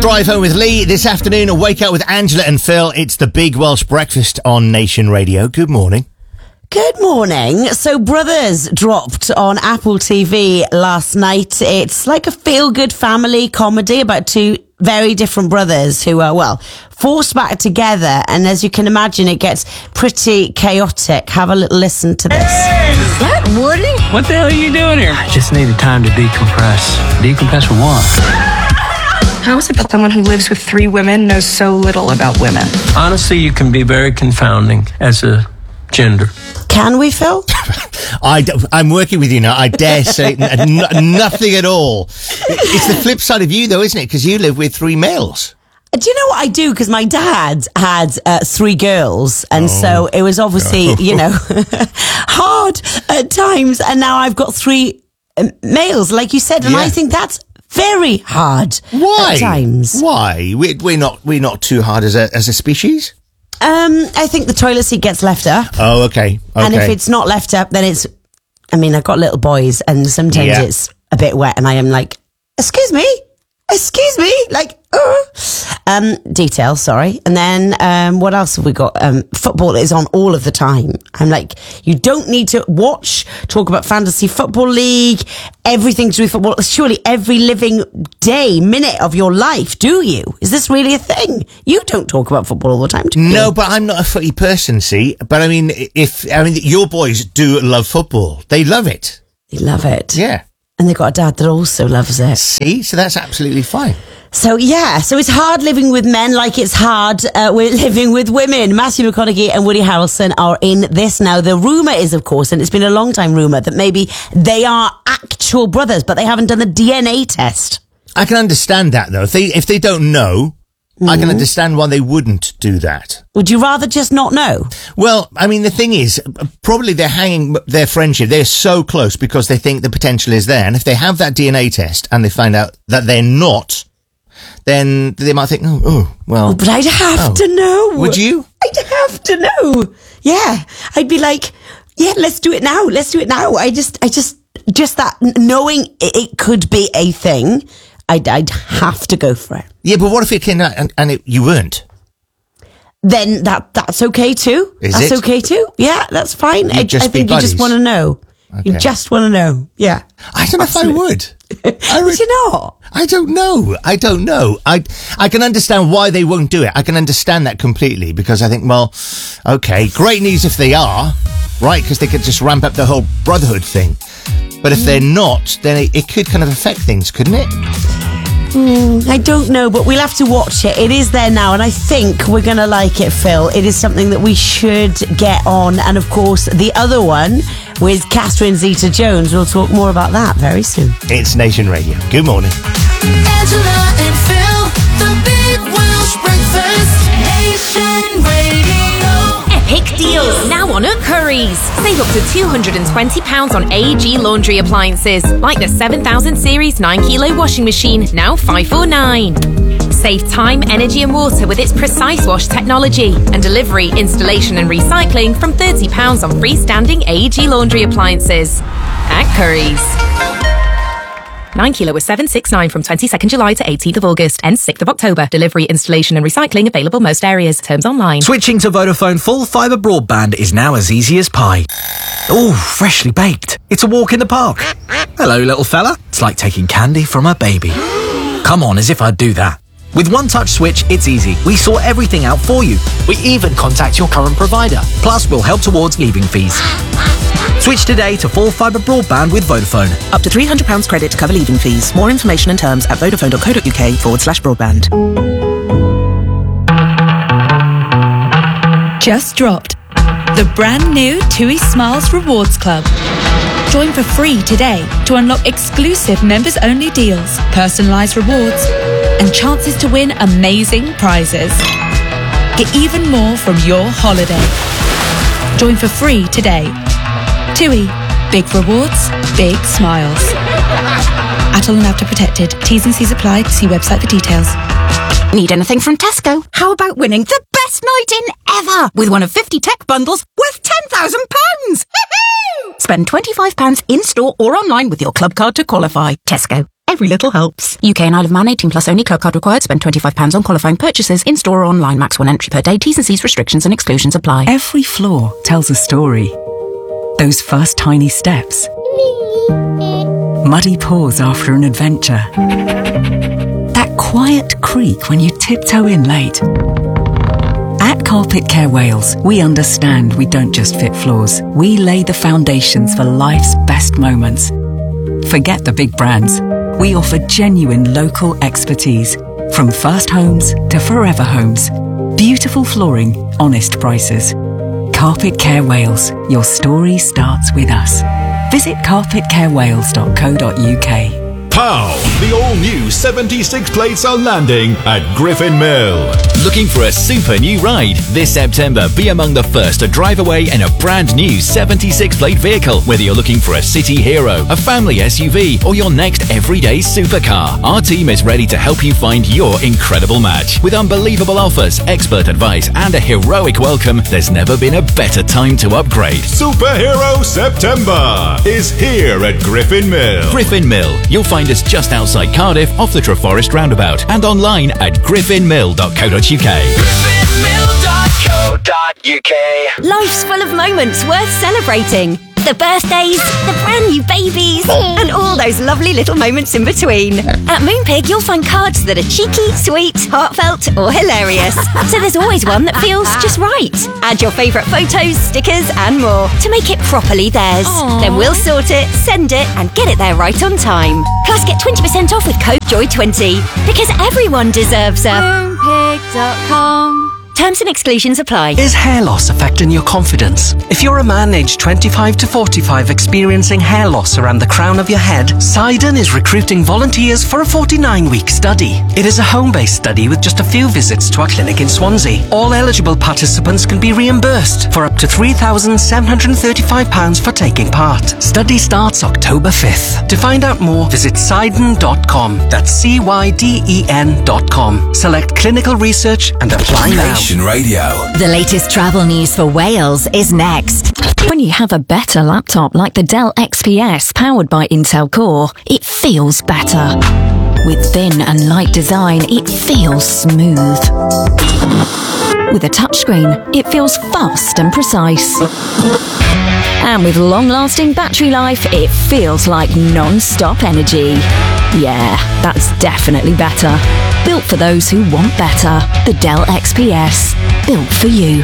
Drive Home with Lee this afternoon, a Wake Up with Angela and Phil. It's the Big Welsh Breakfast on Nation Radio. Good morning. Good morning. So Brothers dropped on Apple TV last night. It's like a feel-good family comedy about two very different brothers who are, well, forced back together. And as you can imagine, it gets pretty chaotic. Have a little listen to this. Hey! Good morning. What the hell are you doing here? I just needed time to decompress. Decompress for what? How is it that someone who lives with 3 women knows so little about women? Honestly, you can be very confounding as a gender. Can we, Phil? I'm working with you now. I dare say nothing at all. It's the flip side of you, though, isn't it? Because you live with 3 males. Do you know what I do? Because my dad had 3 girls, and so it was obviously, hard at times. And now I've got 3 males, like you said, and I think that's very hard. Why? At times. Why? We're not too hard as a species. I think the toilet seat gets left up. Oh, okay. And if it's not left up, then it's, I've got little boys, and sometimes it's a bit wet, and I am like, excuse me, like, details, sorry. And then, what else have we got? Football is on all of the time. I'm like, you don't need to talk about Fantasy Football League, everything to do with football, surely every living day, minute of your life, do you? Is this really a thing? You don't talk about football all the time, do you? No, but I'm not a footy person, see? But your boys do love football. They love it. They love it. Yeah. And they've got a dad that also loves it. See? So that's absolutely fine. So it's hard living with men like it's hard living with women. Matthew McConaughey and Woody Harrelson are in this now. The rumour is, of course, and it's been a long time rumour, that maybe they are actual brothers, but they haven't done the DNA test. I can understand that, though. If they don't know, I can understand why they wouldn't do that. Would you rather just not know? Well, the thing is, probably they're hanging their friendship. They're so close because they think the potential is there. And if they have that DNA test and they find out that they're not, then they might think, well. But I'd have to know. Would you? I'd have to know. Yeah. I'd be like, yeah, let's do it now. Let's do it now. I just that knowing it could be a thing, I'd have to go for it. Yeah, but what if it came out and you weren't? Then that's okay too. That's okay too. Yeah, that's fine. I think you just want to know. Okay. You just want to know. Yeah. I don't know if I would. Would you not? I don't know. I can understand why they won't do it. I can understand that completely because I think, well, okay, great news if they are, right? Because they could just ramp up the whole brotherhood thing. But if they're not, then it could kind of affect things, couldn't it? I don't know, but we'll have to watch it. It is there now, and I think we're going to like it, Phil. It is something that we should get on. And, of course, the other one with Catherine Zeta-Jones. We'll talk more about that very soon. It's Nation Radio. Good morning. Angela and Phil, the Big Welsh Breakfast, Nation Radio. Epic deals now on at Currys. Save up to £220 on AEG laundry appliances, like the 7000 Series 9kg washing machine, now $549. Save time, energy and water with its Precise Wash technology, and delivery, installation and recycling from £30 on freestanding AEG laundry appliances. At Currys. 9kg was $769 from 22nd July to 18th of August. Ends 6th of October. Delivery, installation and recycling available most areas. Terms online. Switching to Vodafone full fibre broadband is now as easy as pie. Ooh, freshly baked. It's a walk in the park. Hello, little fella. It's like taking candy from a baby. Come on, as if I'd do that. With One Touch Switch, it's easy. We sort everything out for you. We even contact your current provider. Plus, we'll help towards leaving fees. Switch today to full fibre broadband with Vodafone. Up to £300 credit to cover leaving fees. More information and terms at vodafone.co.uk/broadband. Just dropped. The brand new TUI Smiles Rewards Club. Join for free today to unlock exclusive members-only deals, personalised rewards, and chances to win amazing prizes. Get even more from your holiday. Join for free today. TUI. Big rewards, big smiles. Adult and after protected. T's and C's apply. See website for details. Need anything from Tesco? How about winning the best night in ever with one of 50 tech bundles worth £10,000? Spend £25 in-store or online with your club card to qualify. Tesco. Every little helps. UK and Isle of Man 18 plus only. Club card required. Spend £25 on qualifying purchases in store or online. Max 1 entry per day. T's and C's restrictions and exclusions apply. Every floor tells a story. Those first tiny steps. Muddy paws after an adventure. That quiet creak when you tiptoe in late. At Carpet Care Wales, we understand we don't just fit floors. We lay the foundations for life's best moments. Forget the big brands. We offer genuine local expertise. From first homes to forever homes. Beautiful flooring, honest prices. Carpet Care Wales. Your story starts with us. Visit carpetcarewales.co.uk. Pow! The all-new 76 plates are landing at Griffin Mill. Looking for a super new ride? This September, be among the first to drive away in a brand new 76 plate vehicle. Whether you're looking for a city hero, a family SUV, or your next everyday supercar, our team is ready to help you find your incredible match. With unbelievable offers, expert advice, and a heroic welcome, there's never been a better time to upgrade. Superhero September is here at Griffin Mill. Griffin Mill. You'll find us just outside Cardiff, off the Treforest roundabout, and online at griffinmill.co.uk. griffinmill.co.uk. Life's full of moments worth celebrating. The birthdays, the brand new babies, and all those lovely little moments in between. At Moonpig, you'll find cards that are cheeky, sweet, heartfelt, or hilarious. So there's always one that feels just right. Add your favourite photos, stickers, and more to make it properly theirs. Aww. Then we'll sort it, send it, and get it there right on time. Plus, get 20% off with code JOY20 because everyone deserves a Moonpig.com. Terms and exclusions apply. Is hair loss affecting your confidence? If you're a man aged 25 to 45 experiencing hair loss around the crown of your head, Sidon is recruiting volunteers for a 49-week study. It is a home-based study with just a few visits to our clinic in Swansea. All eligible participants can be reimbursed for up to £3,735 for taking part. Study starts October 5th. To find out more, visit Sidon.com. That's CYDEN.com. Select clinical research and apply now. Radio. The latest travel news for Wales is next. When you have a better laptop like the Dell XPS powered by Intel Core, it feels better. With thin and light design, it feels smooth. With a touchscreen, it feels fast and precise. And with long-lasting battery life, it feels like non-stop energy. Yeah, that's definitely better. Built for those who want better. The Dell XPS. Built for you.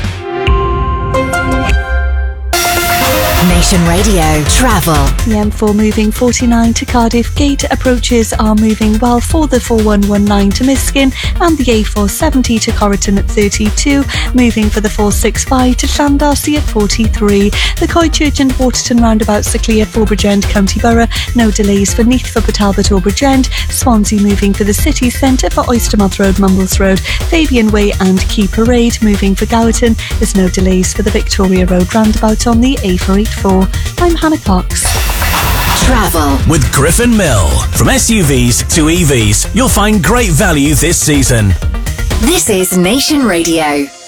Nation Radio Travel. The M4 moving 49 to Cardiff Gate. Approaches are moving well for the 4119 to Miskin and the A470 to Corriton at 32. Moving for the 465 to Llandarcy at 43. The Coedchurch and Waterton roundabouts are clear for Bridgend County Borough. No delays for Neath for Talbot or Bridgend. Swansea moving for the city centre for Oystermouth Road, Mumbles Road, Fabian Way and Key Parade. Moving for Gowerton. There's no delays for the Victoria Road roundabout on the A484. I'm Hannah Cox. Travel with Griffin Mill. From SUVs to EVs, you'll find great value this season. This is Nation Radio.